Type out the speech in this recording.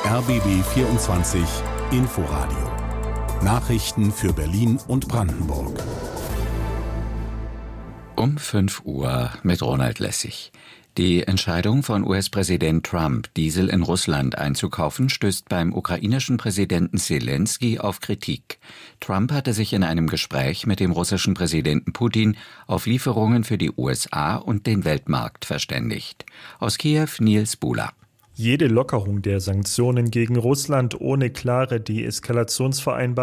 RBB 24 Inforadio. Nachrichten für Berlin und Brandenburg. Um 5 Uhr mit Ronald Lessig. Die Entscheidung von US-Präsident Trump, Diesel in Russland einzukaufen, stößt beim ukrainischen Präsidenten Selenskyj auf Kritik. Trump hatte sich in einem Gespräch mit dem russischen Präsidenten Putin auf Lieferungen für die USA und den Weltmarkt verständigt. Aus Kiew Nils Bula. Jede Lockerung der Sanktionen gegen Russland ohne klare Deeskalationsvereinbarung